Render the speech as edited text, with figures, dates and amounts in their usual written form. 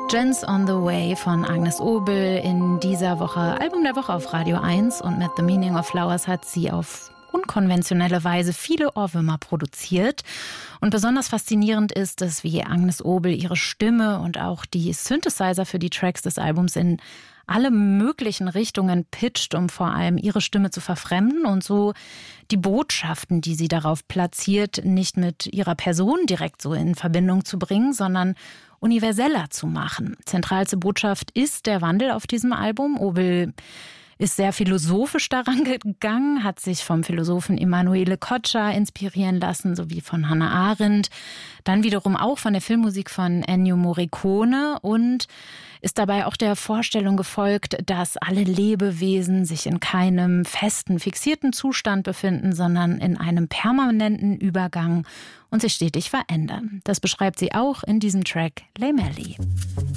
Gents on the Way von Agnes Obel in dieser Woche Album der Woche auf Radio 1, und mit The Meaning of Flowers hat sie auf unkonventionelle Weise viele Ohrwürmer produziert. Und besonders faszinierend ist es, wie Agnes Obel ihre Stimme und auch die Synthesizer für die Tracks des Albums in alle möglichen Richtungen pitcht, um vor allem ihre Stimme zu verfremden und so die Botschaften, die sie darauf platziert, nicht mit ihrer Person direkt so in Verbindung zu bringen, sondern universeller zu machen. Zentralste Botschaft ist der Wandel auf diesem Album. Obel ist sehr philosophisch daran gegangen, hat sich vom Philosophen Emanuele Coccia inspirieren lassen, sowie von Hannah Arendt, dann wiederum auch von der Filmmusik von Ennio Morricone und ist dabei auch der Vorstellung gefolgt, dass alle Lebewesen sich in keinem festen, fixierten Zustand befinden, sondern in einem permanenten Übergang und sich stetig verändern. Das beschreibt sie auch in diesem Track Lay Melly.